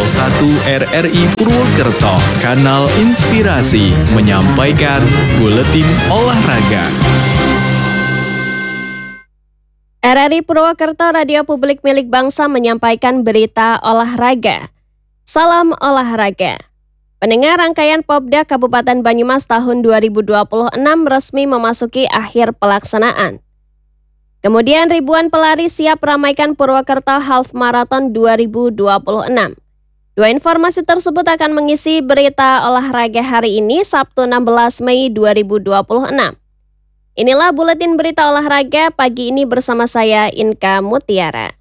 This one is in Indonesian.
RRI Purwokerto, Kanal Inspirasi, menyampaikan Buletin Olahraga. RRI Purwokerto, radio publik milik bangsa, menyampaikan berita olahraga. Salam olahraga. Pendengar, rangkaian Popda Kabupaten Banyumas tahun 2026 resmi memasuki akhir pelaksanaan. Kemudian ribuan pelari siap ramaikan Purwokerto Half Marathon 2026. Dua informasi tersebut akan mengisi berita olahraga hari ini, Sabtu 16 Mei 2026. Inilah buletin berita olahraga pagi ini bersama saya, Inka Mutiara.